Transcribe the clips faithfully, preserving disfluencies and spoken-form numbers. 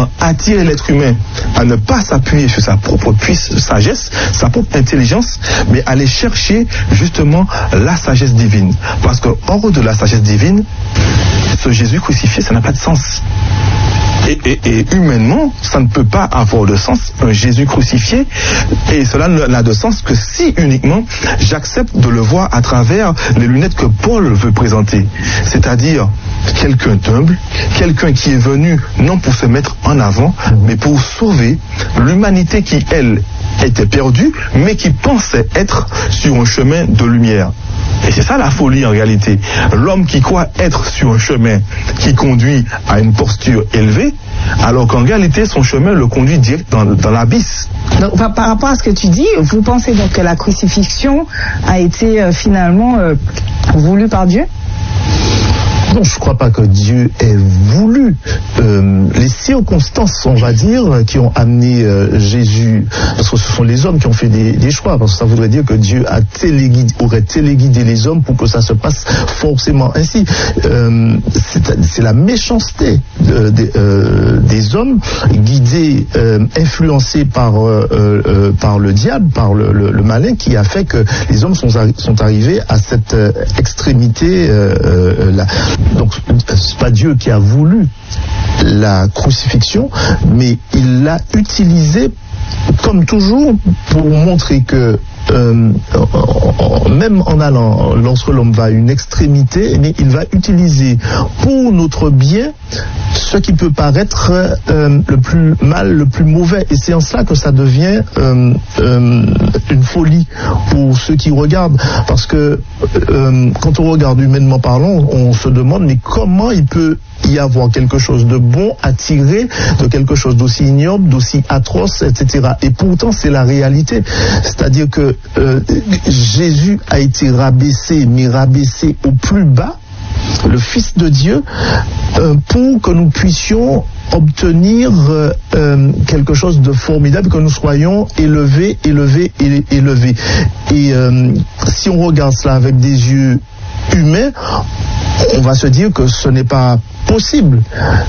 justement attirer l'être humain à ne pas s'appuyer sur sa propre puissance, sagesse, sa propre intelligence, mais aller chercher justement la sagesse divine. Parce que hors de la sagesse divine, ce Jésus crucifié, ça n'a pas de sens. Et, et, et humainement, ça ne peut pas avoir de sens, un Jésus crucifié, et cela n'a de sens que si uniquement j'accepte de le voir à travers les lunettes que Paul veut présenter. C'est-à-dire quelqu'un d'humble, quelqu'un qui est venu non pour se mettre en avant, mais pour sauver l'humanité qui, elle, était perdue, mais qui pensait être sur un chemin de lumière. Et c'est ça la folie en réalité. L'homme qui croit être sur un chemin qui conduit à une posture élevée, alors qu'en réalité son chemin le conduit direct dans, dans l'abysse. Donc par, par rapport à ce que tu dis, vous pensez donc que la crucifixion a été euh, finalement euh, voulue par Dieu ? Non, je ne crois pas que Dieu ait voulu. Euh, les circonstances, on va dire, qui ont amené euh, Jésus, parce que ce sont les hommes qui ont fait des, des choix, parce que ça voudrait dire que Dieu a téléguidé, aurait téléguidé les hommes pour que ça se passe forcément ainsi. Euh, c'est, c'est la méchanceté de, de, euh, des hommes, guidés, euh, influencés par, euh, euh, par le diable, par le, le, le malin, qui a fait que les hommes sont, sont arrivés à cette euh, extrémité euh, euh, là. Donc, c'est pas Dieu qui a voulu la crucifixion, mais il l'a utilisée, comme toujours, pour montrer que euh, même en allant, lorsque l'homme va à une extrémité, eh bien, il va utiliser pour notre bien ce qui peut paraître euh, le plus mal, le plus mauvais. Et c'est en cela que ça devient euh, euh, une folie pour ceux qui regardent. Parce que euh, quand on regarde humainement parlant, on se demande mais comment il peut y avoir quelque chose de bon à tirer de quelque chose d'aussi ignoble, d'aussi atroce, et cetera. Et pourtant, c'est la réalité. C'est-à-dire que euh, Jésus a été rabaissé, mais rabaissé au plus bas, le Fils de Dieu, euh, pour que nous puissions obtenir euh, euh, quelque chose de formidable, que nous soyons élevés, élevés, élevés. Et euh, si on regarde cela avec des yeux humains, on va se dire que ce n'est pas possible.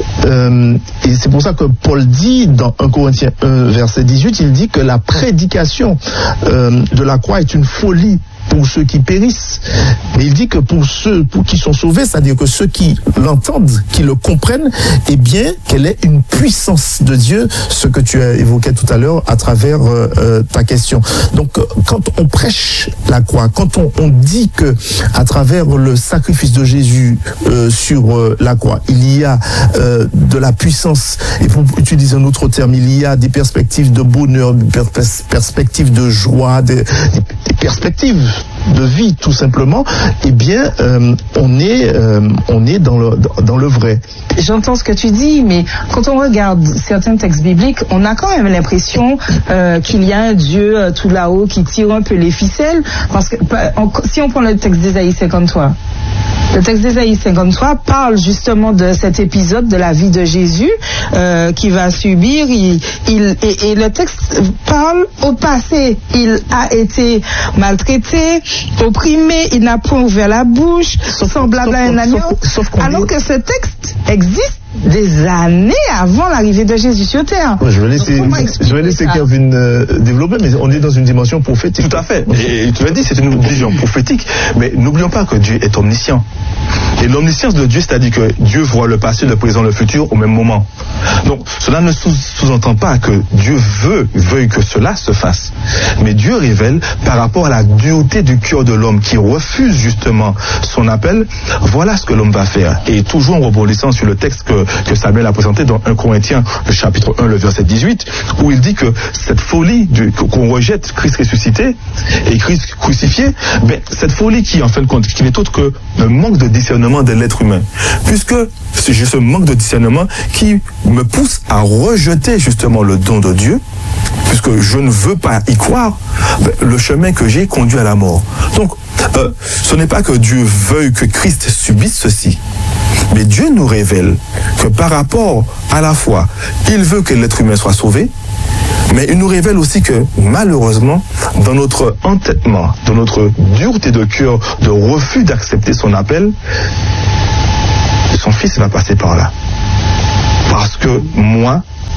Euh, et c'est pour ça que Paul dit dans un Corinthiens un, verset dix-huit, il dit que la prédication euh, de la croix est une folie pour ceux qui périssent. Mais il dit que pour ceux pour qui sont sauvés, c'est-à-dire que ceux qui l'entendent, qui le comprennent, eh bien, qu'elle est une puissance de Dieu, ce que tu as évoqué tout à l'heure à travers euh, ta question. Donc, quand on prêche la croix, quand on, on dit que à travers le sacrifice de Jésus euh, sur euh, la croix, il y a euh, de la puissance, et pour utiliser un autre terme, il y a des perspectives de bonheur, des pers- perspectives de joie, des, des perspectives de vie tout simplement, eh bien euh, on est euh, on est dans le dans le vrai. J'entends ce que tu dis, mais quand on regarde certains textes bibliques, on a quand même l'impression euh, qu'il y a un Dieu euh, tout là-haut qui tire un peu les ficelles, parce que on, si on prend le texte d'Ésaïe cinquante-trois, le texte d'Ésaïe cinquante-trois parle justement de cet épisode de la vie de Jésus euh, qui va subir, il, il, et, et le texte parle au passé, il a été maltraité, opprimé, il n'a point ouvert la bouche, sauf, semblable sauf, à un agneau, alors que ce texte existe des années avant l'arrivée de Jésus sur terre. Ouais, je vais laisser, je vais laisser Kevin euh, développer, mais on est dans une dimension prophétique. Tout à fait. Et tu l'as dit, c'est une vision prophétique. Mais n'oublions pas que Dieu est omniscient. Et l'omniscience de Dieu, c'est-à-dire que Dieu voit le passé, le présent, le futur au même moment. Donc, cela ne sous- sous-entend pas que Dieu veut, veuille que cela se fasse. Mais Dieu révèle, par rapport à la dureté du cœur de l'homme qui refuse justement son appel, voilà ce que l'homme va faire. Et toujours en rebondissant sur le texte que, que Samuel a présenté dans un Corinthiens, le chapitre un, le verset dix-huit, où il dit que cette folie du, qu'on rejette Christ ressuscité et Christ crucifié, ben, cette folie qui, en fin de compte, qui n'est autre que un manque de discernement de l'être humain. Puisque c'est juste ce manque de discernement qui me pousse à rejeter justement le don de Dieu, puisque je ne veux pas y croire, ben, le chemin que j'ai conduit à la mort. Donc, euh, ce n'est pas que Dieu veuille que Christ subisse ceci, mais Dieu nous révèle que par rapport à la foi, il veut que l'être humain soit sauvé, mais il nous révèle aussi que, malheureusement, dans notre entêtement, dans notre dureté de cœur, de refus d'accepter son appel, son fils va passer par là. Parce que moi,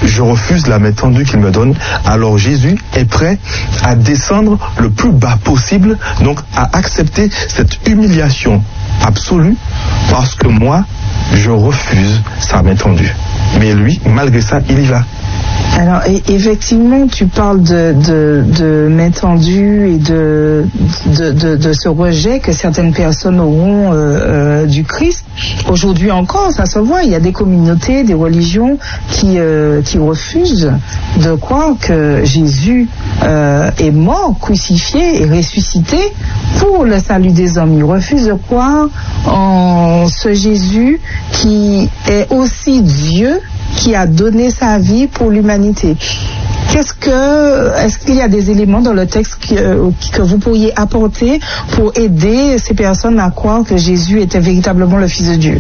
je refuse la main tendue qu'il me donne. Alors Jésus est prêt à descendre le plus bas possible, donc à accepter cette humiliation absolue, parce que moi, je refuse sa main tendue. Mais lui, malgré ça, il y va. Alors, et, effectivement, tu parles de, de, de main tendue et de, de, de, de ce rejet que certaines personnes auront euh, euh, du Christ. Aujourd'hui encore, ça se voit, il y a des communautés, des religions qui, euh, qui refusent de croire que Jésus euh, est mort, crucifié et ressuscité pour le salut des hommes. Ils refusent de croire en ce Jésus qui est aussi Dieu, qui a donné sa vie pour l'humanité. Qu'est-ce que, est-ce qu'il y a des éléments dans le texte que, que vous pourriez apporter pour aider ces personnes à croire que Jésus était véritablement le Fils de Dieu?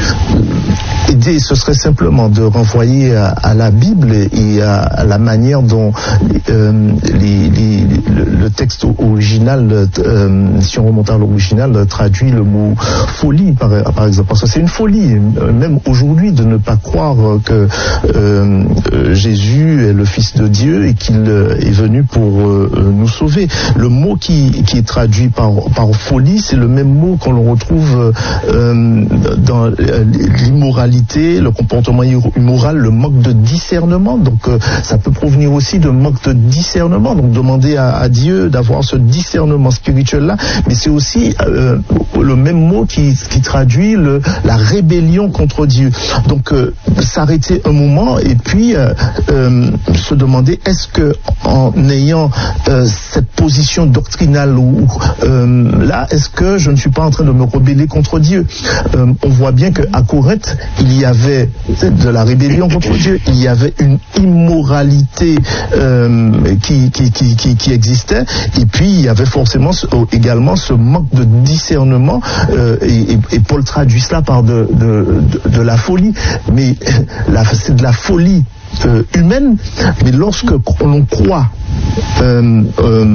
Aider, ce serait simplement de renvoyer à, à la Bible et à, à la manière dont euh, les, les, le, le texte original, euh, si on remonte à l'original, traduit le mot folie, par, par exemple. Parce que c'est une folie, même aujourd'hui, de ne pas croire que euh, Jésus est le Fils de Dieu et qu'il est venu pour euh, nous sauver. Le mot qui, qui est traduit par, par folie, c'est le même mot qu'on le retrouve euh, dans l'immoralité, le comportement immoral, le manque de discernement. Donc euh, ça peut provenir aussi de manque de discernement. Donc demander à, à Dieu d'avoir ce discernement spirituel-là. Mais c'est aussi euh, le même mot qui, qui traduit le, la rébellion contre Dieu. Donc euh, s'arrêter un moment et puis euh, euh, se demander, est-ce que en ayant euh, cette position doctrinale ou euh, là, est-ce que je ne suis pas en train de me rebeller contre Dieu? euh, On voit bien qu'à Corinthe, il y avait de la rébellion contre Dieu, il y avait une immoralité euh, qui, qui, qui, qui, qui existait, et puis il y avait forcément ce, également ce manque de discernement, euh, et, et Paul traduit cela par de, de, de, de la folie, mais la, c'est de la folie Euh, humaine, mais lorsque l'on croit euh, euh,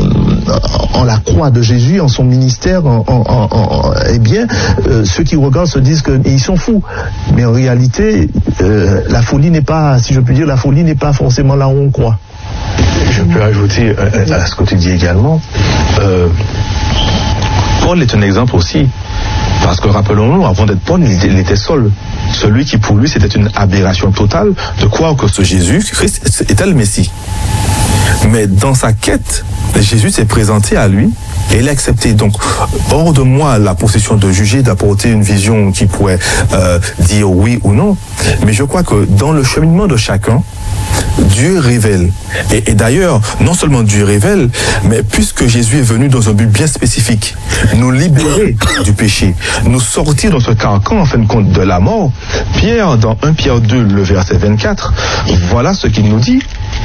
en la croix de Jésus, en son ministère, en, en, en, en, eh bien, euh, ceux qui regardent se disent qu'ils sont fous. Mais en réalité, euh, la folie n'est pas, si je puis dire, la folie n'est pas forcément là où on croit. Je peux ajouter euh, à ce que tu dis également. Euh, Paul est un exemple aussi. Parce que rappelons-nous, avant d'être Paul, il était Saul. Celui qui pour lui c'était une aberration totale de croire que ce Jésus Christ était le Messie. Mais dans sa quête, Jésus s'est présenté à lui et il a accepté. Donc, hors de moi la position de juger, d'apporter une vision qui pourrait euh, dire oui ou non. Mais je crois que dans le cheminement de chacun, Dieu révèle. Et, et d'ailleurs, non seulement Dieu révèle, mais puisque Jésus est venu dans un but bien spécifique, nous libérer du péché, nous sortir dans ce carcan, en fin de compte, de la mort, Pierre, dans premier Pierre deux, le verset vingt-quatre, voilà ce qu'il nous dit.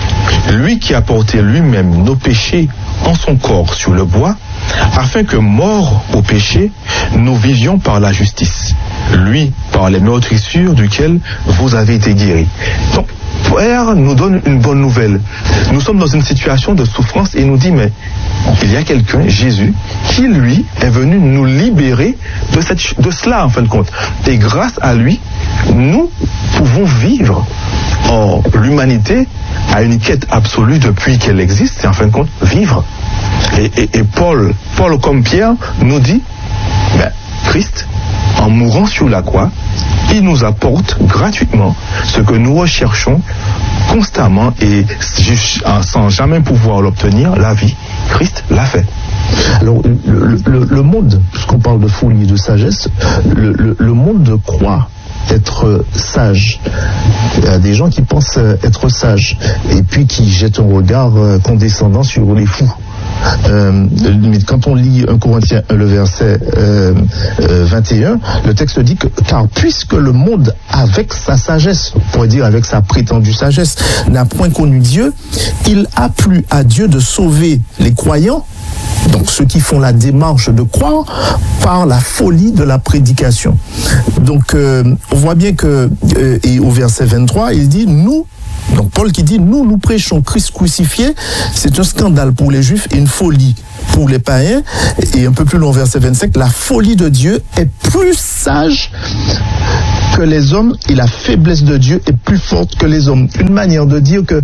Lui qui a porté lui-même nos péchés en son corps sur le bois, afin que, morts au péché, nous vivions par la justice. Lui, par les meurtrissures duquel vous avez été guéris. Donc, Pierre nous donne une bonne nouvelle. Nous sommes dans une situation de souffrance et il nous dit, mais il y a quelqu'un, Jésus, qui lui est venu nous libérer de, cette, de cela en fin de compte. Et grâce à lui, nous pouvons vivre. Or, l'humanité a une quête absolue depuis qu'elle existe, c'est en fin de compte vivre. Et, et, et Paul, Paul comme Pierre nous dit, ben, Christ, en mourant sur la croix, il nous apporte gratuitement ce que nous recherchons constamment et sans jamais pouvoir l'obtenir, la vie. Christ l'a fait. Alors, le, le, le monde, puisqu'on parle de folie et de sagesse, le, le, le monde croit être sage. Il y a des gens qui pensent être sages et puis qui jettent un regard condescendant sur les fous. Euh, mais quand on lit un Corinthiens un, le verset euh, euh, vingt et un, le texte dit que car puisque le monde avec sa sagesse, on pourrait dire avec sa prétendue sagesse, n'a point connu Dieu, il a plu à Dieu de sauver les croyants, donc ceux qui font la démarche de croire, par la folie de la prédication. Donc euh, on voit bien que euh, et au verset vingt-trois il dit nous. Donc Paul qui dit, nous, nous prêchons Christ crucifié, c'est un scandale pour les Juifs et une folie pour les païens. Et un peu plus loin, verset vingt-cinq, la folie de Dieu est plus sage que les hommes et la faiblesse de Dieu est plus forte que les hommes. Une manière de dire que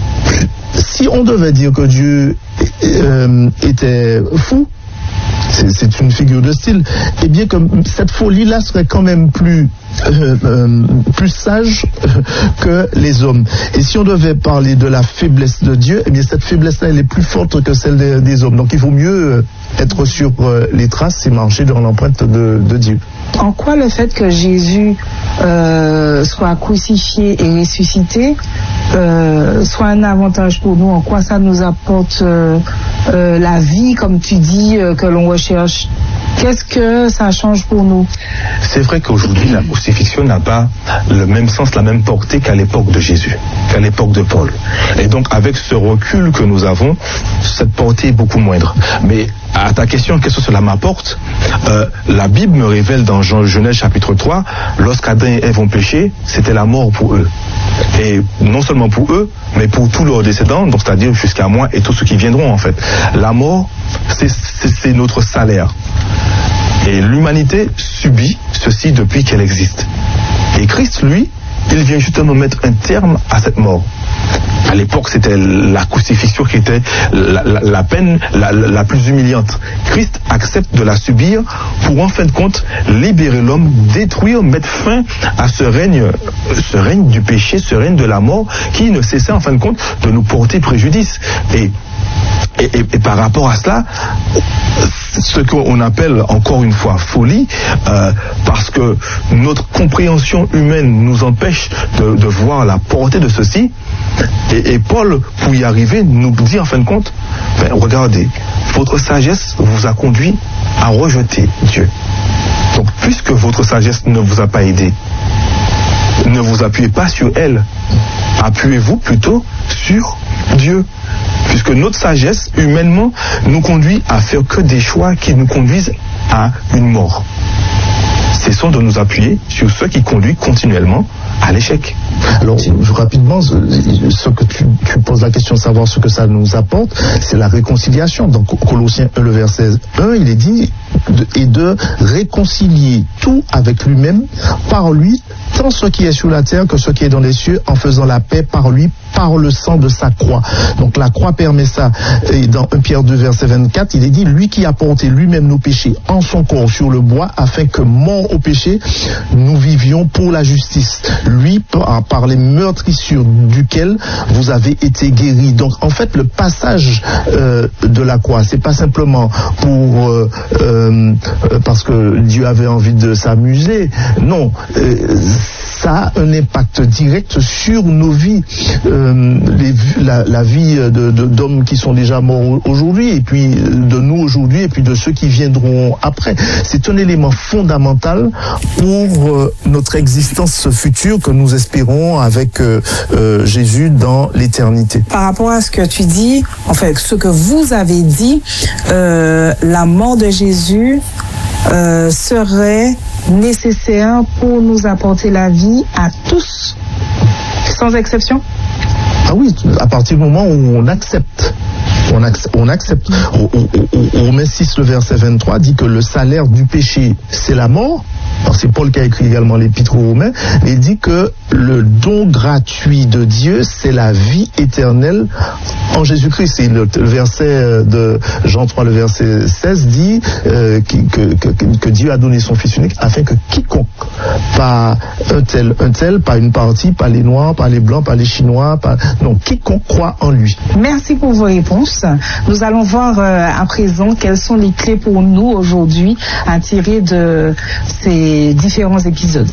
si on devait dire que Dieu euh, était fou, c'est, c'est une figure de style, et bien que cette folie-là serait quand même plus Euh, euh, plus sage euh, que les hommes. Et si on devait parler de la faiblesse de Dieu, eh bien cette faiblesse-là, elle est plus forte que celle des, des hommes. Donc il vaut mieux euh, être sur euh, les traces et marcher dans l'empreinte de, de Dieu. En quoi le fait que Jésus euh, soit crucifié et ressuscité euh, soit un avantage pour nous? En quoi ça nous apporte euh, euh, la vie, comme tu dis, euh, que l'on recherche? Qu'est-ce que ça change pour nous? C'est vrai qu'aujourd'hui, la crucifixion n'a pas le même sens, la même portée qu'à l'époque de Jésus, qu'à l'époque de Paul. Et donc, avec ce recul que nous avons, cette portée est beaucoup moindre. Mais à ta question, qu'est-ce que cela m'apporte? euh, La Bible me révèle dans Jean, Genèse chapitre trois, lorsqu'Adam et Ève ont péché, c'était la mort pour eux. Et non seulement pour eux, mais pour tous leurs descendants, donc c'est-à-dire jusqu'à moi et tous ceux qui viendront en fait. La mort, c'est, c'est, c'est notre salaire. Et l'humanité subit ceci depuis qu'elle existe. Et Christ, lui, il vient justement mettre un terme à cette mort. À l'époque, c'était la crucifixion qui était la, la, la peine la, la, la plus humiliante. Christ accepte de la subir pour, en fin de compte, libérer l'homme, détruire, mettre fin à ce règne, ce règne du péché, ce règne de la mort, qui ne cessait, en fin de compte, de nous porter préjudice. Et Et, et, et par rapport à cela, ce qu'on appelle encore une fois folie, euh, parce que notre compréhension humaine nous empêche de, de voir la portée de ceci. Et, et Paul, pour y arriver, nous dit en fin de compte, ben, regardez, votre sagesse vous a conduit à rejeter Dieu. Donc, puisque votre sagesse ne vous a pas aidé, ne vous appuyez pas sur elle, appuyez-vous plutôt sur Dieu. Puisque notre sagesse, humainement, nous conduit à faire que des choix qui nous conduisent à une mort. Cessons de nous appuyer sur ce qui conduit continuellement à l'échec. Alors, rapidement, ce que tu, tu poses la question de savoir ce que ça nous apporte, c'est la réconciliation. Dans Colossiens un, le verset un, il est dit de, et de réconcilier tout avec lui-même, par lui, tant ce qui est sur la terre que ce qui est dans les cieux, en faisant la paix par lui, par le sang de sa croix. Donc la croix permet ça. Et dans un Pierre deux, verset vingt-quatre, il est dit, lui qui a porté lui-même nos péchés en son corps sur le bois, afin que, mort au péché, nous vivions pour la justice. Lui, par, par les meurtrissures duquel vous avez été guéris. Donc en fait, le passage euh, de la croix, c'est pas simplement pour euh, euh, parce que Dieu avait envie de s'amuser. Non, euh, ça a un impact direct sur nos vies, euh, les, la, la vie de, de, d'hommes qui sont déjà morts aujourd'hui, et puis de nous aujourd'hui, et puis de ceux qui viendront après. C'est un élément fondamental pour euh, notre existence future que nous espérons avec euh, euh, Jésus dans l'éternité. Par rapport à ce que tu dis, en fait, ce que vous avez dit, euh, la mort de Jésus euh, serait nécessaire pour nous apporter la vie à tous, sans exception? Ah oui, à partir du moment où on accepte. On accepte. On accepte. Romains six, le verset vingt-trois, dit que le salaire du péché, c'est la mort. Alors c'est Paul qui a écrit également l'épître aux Romains. Il dit que le don gratuit de Dieu, c'est la vie éternelle en Jésus-Christ. C'est le, le verset de Jean trois, le verset seize, dit euh, que, que, que, que Dieu a donné son Fils unique afin que quiconque, pas un tel, un tel, pas une partie, pas les Noirs, pas les Blancs, pas les Chinois, pas, non, quiconque croit en lui. Merci pour vos réponses. Nous allons voir euh, à présent quelles sont les clés pour nous aujourd'hui à tirer de ces différents épisodes.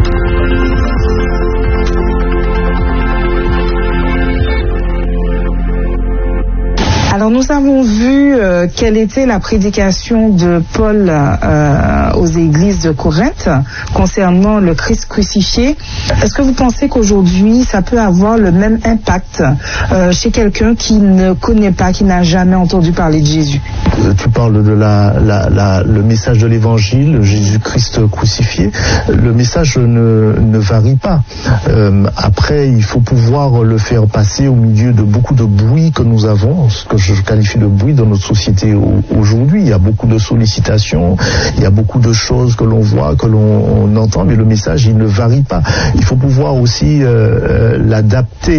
Alors nous avons vu euh, quelle était la prédication de Paul euh, aux églises de Corinthe concernant le Christ crucifié. Est-ce que vous pensez qu'aujourd'hui ça peut avoir le même impact euh, chez quelqu'un qui ne connaît pas, qui n'a jamais entendu parler de Jésus? Tu parles de la, la, la, le message de l'évangile, Jésus-Christ crucifié. Le message ne, ne varie pas. Euh, après, il faut pouvoir le faire passer au milieu de beaucoup de bruit que nous avons, ce que je qualifie de bruit dans notre société aujourd'hui. Il y a beaucoup de sollicitations, il y a beaucoup de choses que l'on voit, que l'on entend, mais le message, il ne varie pas. Il faut pouvoir aussi euh, l'adapter